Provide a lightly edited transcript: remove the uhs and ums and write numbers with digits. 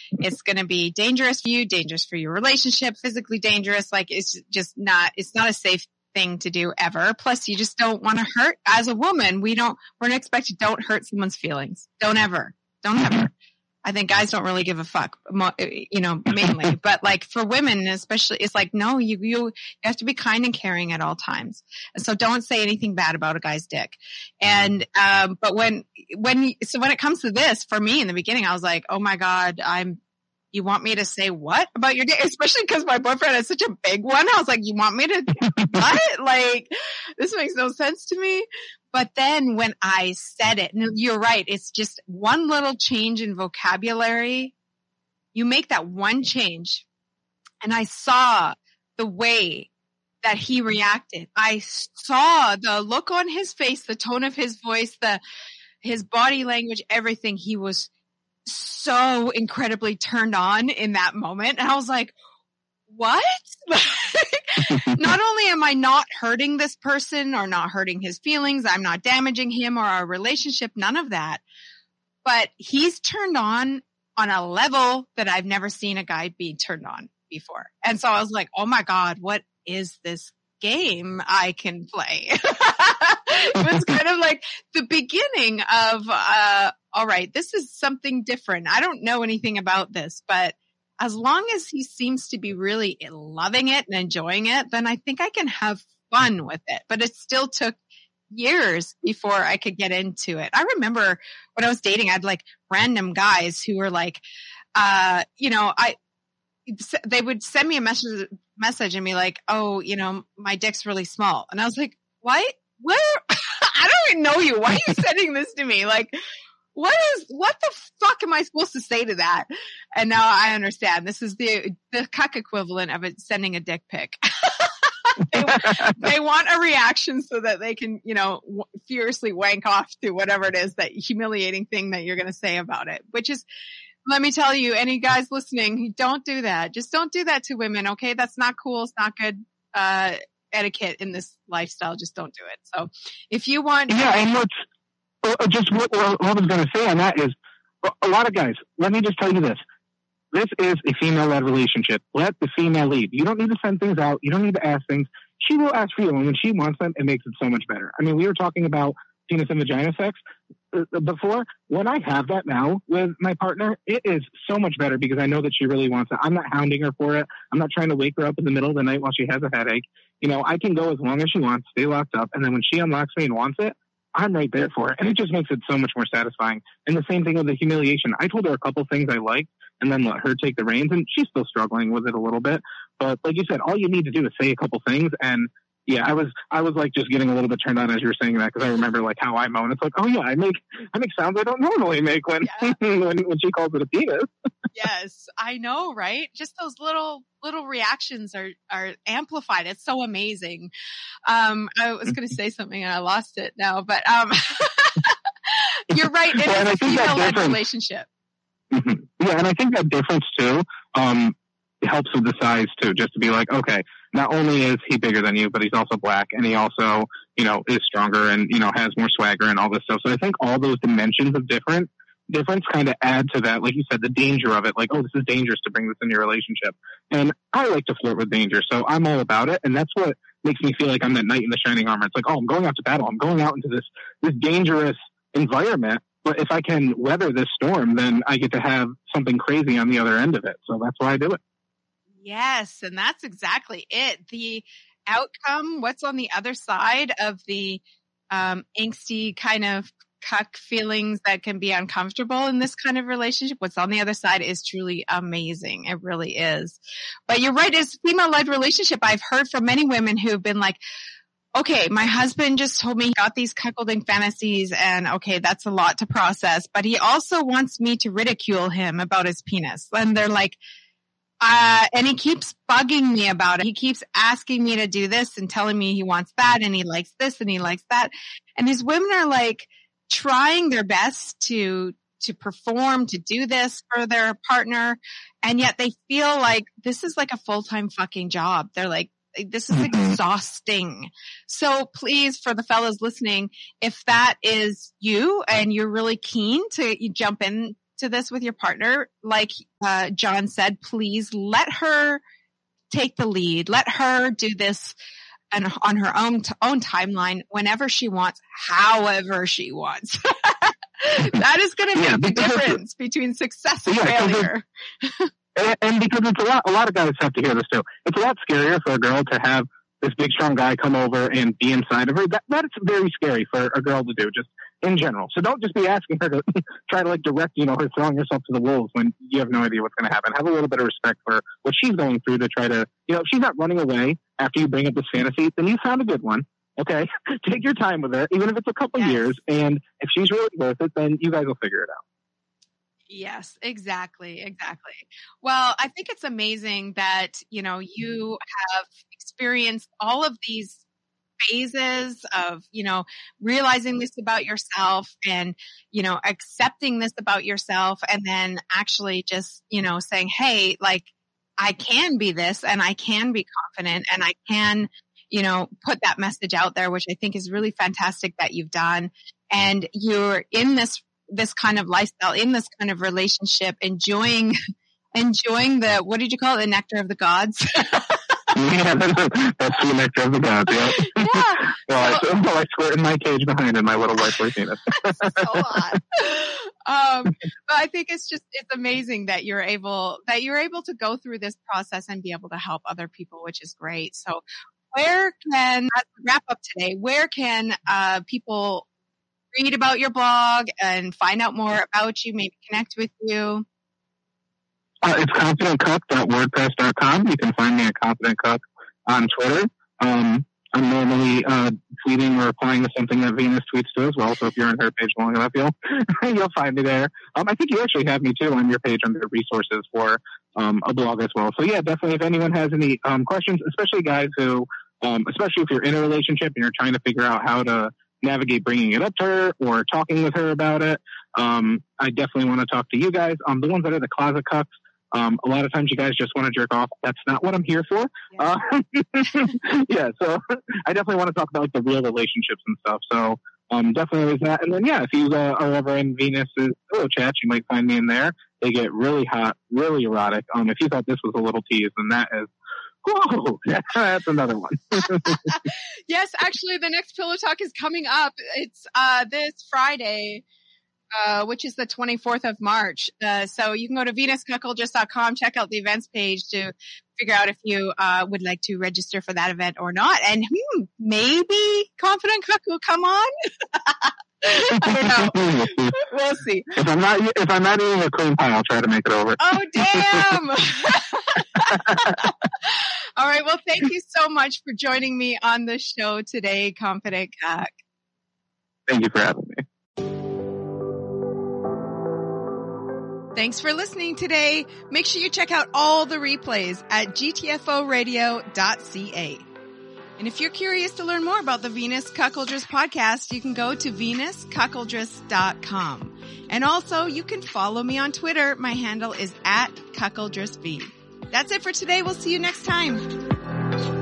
it's going to be dangerous for you, dangerous for your relationship, physically dangerous. Like it's not a safe thing to do ever. Plus you just don't want to hurt. As a woman, we're not expected, don't hurt someone's feelings. Don't ever. I think guys don't really give a fuck, mainly, but like for women especially, it's like, no, you have to be kind and caring at all times. And so don't say anything bad about a guy's dick. And, but when it comes to this, for me in the beginning, I was like, oh my God, you want me to say what about your dick? Especially because my boyfriend has such a big one. I was like, you want me to, what? Like, this makes no sense to me. But then when I said it, and you're right, it's just one little change in vocabulary. You make that one change. And I saw the way that he reacted. I saw the look on his face, the tone of his voice, his body language, everything. He was so incredibly turned on in that moment. And I was like, what? Not only am I not hurting this person or not hurting his feelings, I'm not damaging him or our relationship, none of that. But he's turned on a level that I've never seen a guy be turned on before. And so I was like, oh my God, what is this game I can play? It was kind of like the beginning of, all right, this is something different. I don't know anything about this, but as long as he seems to be really loving it and enjoying it, then I think I can have fun with it. But it still took years before I could get into it. I remember when I was dating, I had like random guys who were like, they would send me a message and be like, oh, my dick's really small. And I was like, what? Where? I don't even know you. Why are you sending this to me? Like, what the fuck am I supposed to say to that? And now I understand. This is the cuck equivalent of it, sending a dick pic. They want a reaction so that they can, furiously wank off to whatever it is, that humiliating thing that you're going to say about it, which is, let me tell you, any guys listening, don't do that. Just don't do that to women. Okay. That's not cool. It's not good, etiquette in this lifestyle. Just don't do it. So if you want. Yeah. And what I was going to say on that is a lot of guys, let me just tell you this. This is a female-led relationship. Let the female lead. You don't need to send things out. You don't need to ask things. She will ask for you. And when she wants them, it makes it so much better. I mean, we were talking about penis and vagina sex before. When I have that now with my partner, it is so much better because I know that she really wants it. I'm not hounding her for it. I'm not trying to wake her up in the middle of the night while she has a headache. I can go as long as she wants, stay locked up. And then when she unlocks me and wants it, I'm right there for it. And it just makes it so much more satisfying. And the same thing with the humiliation. I told her a couple things I liked and then let her take the reins. And she's still struggling with it a little bit. But like you said, all you need to do is say a couple things. And yeah, I was like just getting a little bit turned on as you were saying that, because I remember like how I moan. It's like, oh yeah, I make sounds I don't normally make when when she calls it a penis. Yes, I know, right? Just those little reactions are amplified. It's so amazing. I was going to say something and I lost it now, but you're right. It is a female-led relationship. Mm-hmm. Yeah, and I think that difference too helps with the size too. Just to be like, okay, not only is he bigger than you, but he's also black, and he also, is stronger and has more swagger and all this stuff. So I think all those dimensions of difference kind of add to that, like you said, the danger of it. Like, oh, this is dangerous to bring this into your relationship. And I like to flirt with danger, so I'm all about it. And that's what makes me feel like I'm that knight in the shining armor. It's like, oh, I'm going out to battle. I'm going out into this dangerous environment. But if I can weather this storm, then I get to have something crazy on the other end of it. So that's why I do it. Yes, and that's exactly it. The outcome, what's on the other side of the angsty kind of cuck feelings that can be uncomfortable in this kind of relationship, what's on the other side is truly amazing. It really is. But you're right, it's a female-led relationship. I've heard from many women who've been like, okay, my husband just told me he got these cuckolding fantasies, and okay, that's a lot to process, but he also wants me to ridicule him about his penis. And they're like, and he keeps bugging me about it. He keeps asking me to do this and telling me he wants that and he likes this and he likes that. And these women are like trying their best to perform, to do this for their partner. And yet they feel like this is like a full-time fucking job. They're like, this is exhausting. So please, for the fellas listening, if that is you and you're really keen to jump in to this with your partner, like John said, please let her take the lead. Let her do this and on her own timeline whenever she wants, however she wants. That is going to make the difference between success and failure. And because it's a lot of guys have to hear this too. It's a lot scarier for a girl to have this big, strong guy come over and be inside of her. That's very scary for a girl to do, just in general. So don't just be asking her to try to direct, her throwing herself to the wolves when you have no idea what's going to happen. Have a little bit of respect for what she's going through to try to, if she's not running away after you bring up this fantasy, then you found a good one. Okay. Take your time with her, even if it's a couple years. And if she's really worth it, then you guys will figure it out. Yes, exactly. Well, I think it's amazing that, you have experienced all of these phases of, realizing this about yourself and, accepting this about yourself and then actually just, saying, hey, I can be this and I can be confident and I can, put that message out there, which I think is really fantastic that you've done. And you're in this kind of lifestyle, in this kind of relationship, enjoying the, what did you call it? The nectar of the gods. Yeah, that's the nectar of the gods. Yeah. Well, I squirt in my cage behind in my little white boy penis. So hot. But I think it's amazing that you're able to go through this process and be able to help other people, which is great. So as we wrap up today, where can people read about your blog and find out more about you, maybe connect with you? It's confidentcook.wordpress.com. You can find me at Confident Cook on Twitter. I'm normally tweeting or replying to something that Venus tweets to as well. So if you're on her page long enough, you'll find me there. I think you actually have me too on your page under resources for a blog as well. So yeah, definitely if anyone has any questions, especially guys who, especially if you're in a relationship and you're trying to figure out how to navigate bringing it up to her or talking with her about it, I definitely want to talk to you guys. The ones that are the closet cucks. A lot of times you guys just want to jerk off. That's not what I'm here for. Yeah. So I definitely want to talk about the real relationships and stuff. So definitely is that. And then if you are ever in Venus's pillow chat, you might find me in there. They get really hot, really erotic. If you thought this was a little tease, then that is, whoa, that's another one. Yes, actually, the next Pillow Talk is coming up. It's this Friday. Which is the 24th of March. So you can go to venuscuckoldress.com, check out the events page to figure out if you would like to register for that event or not. And maybe Confident Cook will come on. I don't know. We'll see. If I'm not eating a cream pie, I'll try to make it over. Oh, damn. All right. Well, thank you so much for joining me on the show today, Confident Cook. Thank you for having me. Thanks for listening today. Make sure you check out all the replays at gtforadio.ca. And if you're curious to learn more about the Venus Cuckoldress podcast, you can go to venuscuckoldress.com. And also, you can follow me on Twitter. My handle is @cuckoldressv. That's it for today. We'll see you next time.